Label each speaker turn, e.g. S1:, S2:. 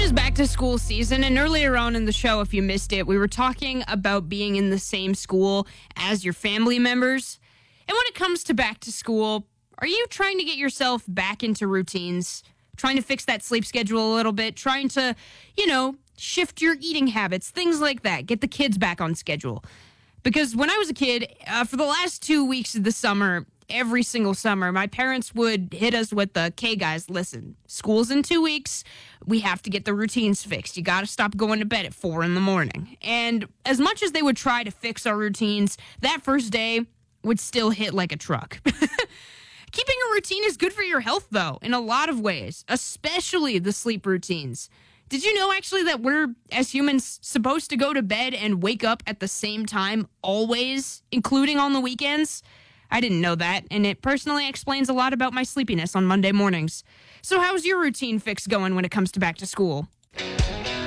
S1: is back to school season, and earlier on in the show, if you missed it, we were talking about being in the same school as your family members. And when it comes to back to school, are you trying to get yourself back into routines? Trying to fix that sleep schedule a little bit? Trying to, shift your eating habits? Things like that. Get the kids back on schedule. Because when I was a kid, for the last 2 weeks of the summer, every single summer, my parents would hit us with the, "Okay, guys, listen, school's in 2 weeks. We have to get the routines fixed. You got to stop going to bed at 4 in the morning." And as much as they would try to fix our routines, that first day would still hit like a truck. Keeping a routine is good for your health, though, in a lot of ways, especially the sleep routines. Did you know, actually, that we're, as humans, supposed to go to bed and wake up at the same time always, including on the weekends? I didn't know that, and it personally explains a lot about my sleepiness on Monday mornings. So how's your routine fix going when it comes to back to school?